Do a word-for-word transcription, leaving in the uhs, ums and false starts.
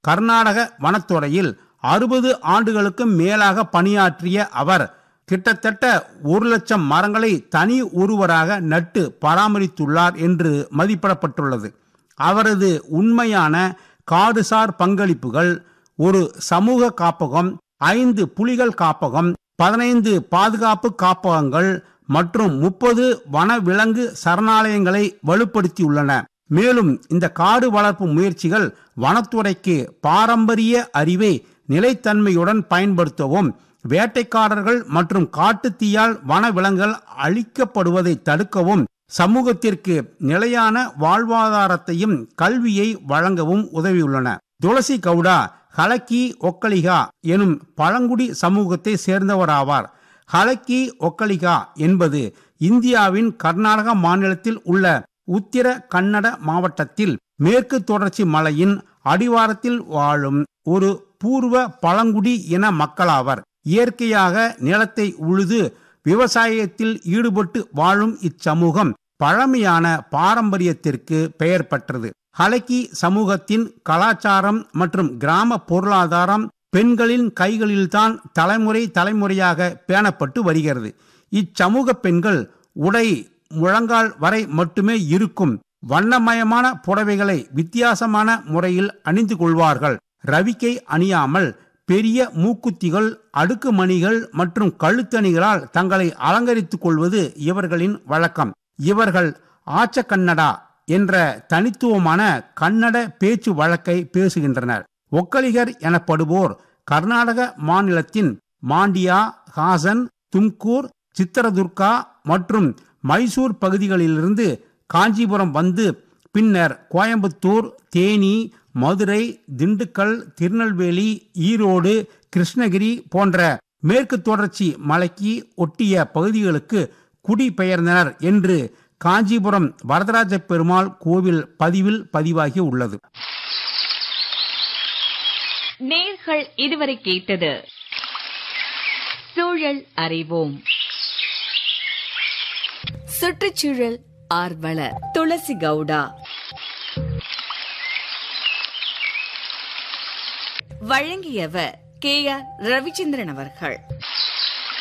கர்நாடக வனத்துறையில் அறுபது ஆண்டுகளுக்கும் மேலாக பணியாற்றிய அவர் கிட்டத்தட்ட ஒரு லட்சம் மரங்களை தனி ஒருவராக நட்டு பராமரித்துள்ளார் என்று மதிப்பிடப்பட்டுள்ளது. அவரது உண்மையான காடுசார் பங்களிப்புகள் ஒரு சமூக காப்பகம், ஐந்து புலிகள் காப்பகம், பதினைந்து பாதுகாப்பு காப்பகங்கள் மற்றும் முப்பது வனவிலங்கு சரணாலயங்களை வலுப்படுத்தியுள்ளன. மேலும் இந்த காடு வளர்ப்பு முயற்சிகள் வனத்துறைக்கு பாரம்பரிய அறிவை நிலைத்தன்மையுடன் பயன்படுத்தவும், வேட்டைக்காரர்கள் மற்றும் காட்டுத்தீயால் வனவிலங்குகள் அழிக்கப்படுவதை தடுக்கவும், சமூகத்திற்கு நிலையான வாழ்வாதாரத்தையும் கல்வியை வழங்கவும் உதவியுள்ளன. துளசி கவுடா ஹலக்கி ஒக்கலிகா எனும் பழங்குடி சமூகத்தை சேர்ந்தவராவார். ஹலக்கி ஒக்கலிகா என்பது இந்தியாவின் கர்நாடக மாநிலத்தில் உள்ள உத்திர கன்னட மாவட்டத்தில் மேற்கு தொடர்ச்சி மலையின் அடிவாரத்தில் வாழும் ஒரு பூர்வ பழங்குடி இன மக்களாவர். இயற்கையாக நிலத்தை உழுது விவசாயத்தில் ஈடுபட்டு வாழும் இச்சமூகம் பழமையான பாரம்பரியத்திற்கு பெயர் பெற்றது. ஹலக்கி சமூகத்தின் கலாச்சாரம் மற்றும் கிராம பொருளாதாரம் பெண்களின் கைகளில்தான் தலைமுறை தலைமுறையாக பேணப்பட்டு வருகிறது. இச்சமூக பெண்கள் உடை முழங்கால் வரை மட்டுமே இருக்கும் வண்ணமயமான புடவைகளை வித்தியாசமான முறையில் அணிந்து கொள்வார்கள். ரவிக்கை அணியாமல் பெரிய மூக்குத்திகள், அடுக்குமணிகள் மற்றும் கழுத்தணிகளால் தங்களை அலங்கரித்துக் கொள்வது இவர்களின் வழக்கம். இவர்கள் ஆச்ச கன்னடா என்ற தனித்துவமான கன்னட பேச்சு வழக்கை பேசுகின்றனர். ஒக்கலிகர் எனப்படுவோர் கர்நாடக மாநிலத்தின் மாண்டியா, ஹாசன், தும்கூர், சித்திரதுர்கா மற்றும் மைசூர் பகுதிகளிலிருந்து காஞ்சிபுரம் வந்து பின்னர் கோயம்புத்தூர், தேனி, மதுரை, திண்டுக்கல், திருநெல்வேலி, ஈரோடு, கிருஷ்ணகிரி போன்ற மேற்கு தொடர்ச்சி மலைக்கு ஒட்டிய பகுதிகளுக்கு குடிபெயர்ந்தனர் என்று காஞ்சிபுரம் வரதராஜ பெருமாள் கோவில் பதிவில் பதிவாகி உள்ளது. நேர்கள் இதுவரை கேட்டது சூழல் அறிவோம். சுற்றுச்சூழல் ஆர்வலர் துளசி கவுடா வழங்கியவர் கே ஆர் ரவிச்சந்திரன் அவர்கள்.